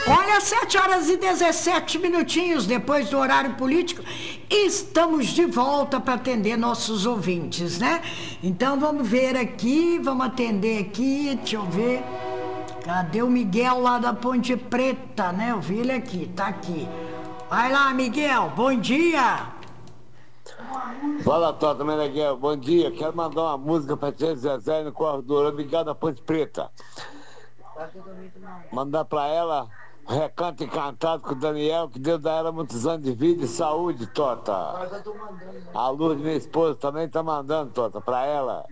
Olha, 7 horas e 17 minutinhos depois do horário político, estamos de volta para atender nossos ouvintes, né? Então vamos ver aqui, vamos atender aqui, deixa eu ver. Cadê o Miguel lá da Ponte Preta, né? Eu vi ele aqui, tá aqui. Vai lá, Miguel, bom dia. Fala, Tota Meneghel, bom dia. Quero mandar uma música pra Tia Zezé no corredor, Miguel da Ponte Preta. Mandar pra ela Recanto Encantado com o Daniel, que Deus dá ela muitos anos de vida e saúde, Tota. A Luz, minha esposa, também tá mandando, Tota, pra ela.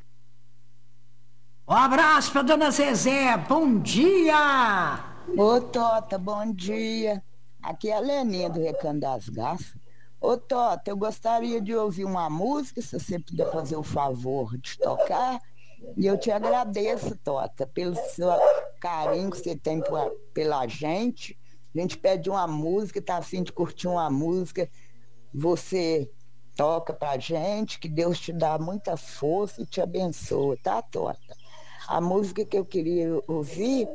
Um abraço pra dona Zezé, bom dia! Ô, Tota, bom dia. Aqui é a Leninha do Recanto das Garças. Ô, Tota, eu gostaria de ouvir uma música, se você puder fazer o favor de tocar. E eu te agradeço, Tota, pelo seu carinho que você tem pela gente. A gente pede uma música, tá afim de curtir uma música. Você toca pra gente, que Deus te dá muita força e te abençoa, tá, Tota? A música que eu queria ouvir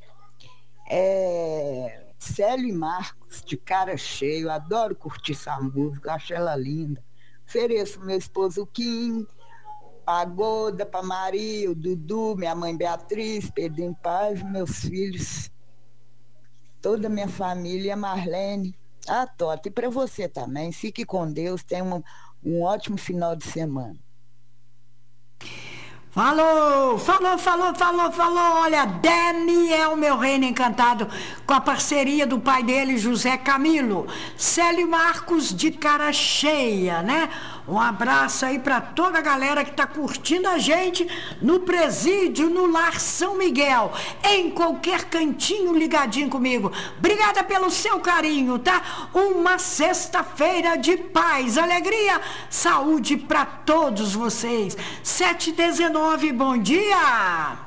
é Célio e Marcos, de Cara Cheia. Eu adoro curtir essa música, acho ela linda. Ofereço meu esposo Kim, a Goda, para Maria, o Dudu, minha mãe Beatriz, Pedrinho Paz, meus filhos, toda a minha família, Marlene. Ah, Tota, e para você também. Fique com Deus, tenha um ótimo final de semana. Falou! Olha, Daniel, meu reino encantado, com a parceria do pai dele, José Camilo. Célio Marcos, de Cara Cheia, né? Um abraço aí pra toda a galera que tá curtindo a gente no presídio, no Lar São Miguel, em qualquer cantinho ligadinho comigo. Obrigada pelo seu carinho, tá? Uma sexta-feira de paz, alegria, saúde pra todos vocês. 7h19, bom dia!